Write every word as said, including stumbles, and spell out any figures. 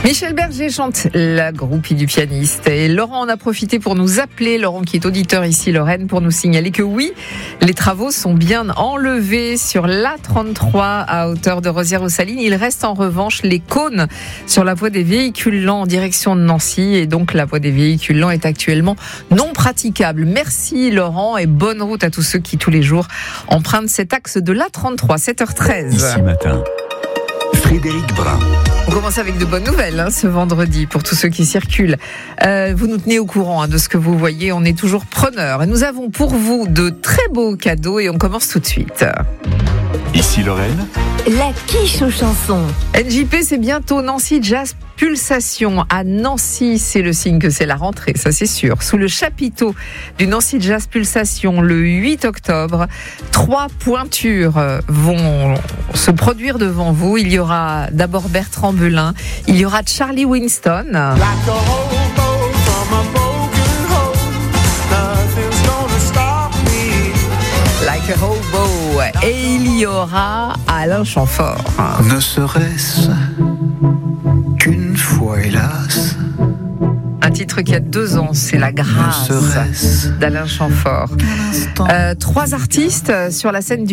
Michel Berger chante La groupie du pianiste. Et Laurent en a profité pour nous appeler, Laurent qui est auditeur ici, Lorraine, pour nous signaler que oui, les travaux sont bien enlevés sur l'A trente-trois à hauteur de Rosières-aux-Salines. Il reste en revanche les cônes sur la voie des véhicules lents en direction de Nancy. Et donc la voie des véhicules lents est actuellement non praticable. Merci Laurent et bonne route à tous ceux qui tous les jours empruntent cet axe de l'A trente-trois, sept heures treize. Ici matin, Frédéric Brun. On commence avec de bonnes nouvelles hein, ce vendredi pour tous ceux qui circulent. Euh, vous nous tenez au courant hein, de ce que vous voyez, on est toujours preneurs. Et nous avons pour vous de très beaux cadeaux et on commence tout de suite. Ici Lorraine. La quiche aux chansons. N J P, c'est bientôt Nancy Jazz Pulsation à Nancy. C'est le signe que c'est la rentrée, ça c'est sûr. Sous le chapiteau du Nancy Jazz Pulsation, le huit octobre, trois pointures vont se produire devant vous. Il y aura d'abord Bertrand Belin, il y aura Charlie Winston. Like a hobo. Et il y aura Alain Chamfort. Ne serait-ce qu'une fois, hélas. Un titre qui a deux ans, c'est La Grâce d'Alain Chamfort. Euh, trois artistes sur la scène du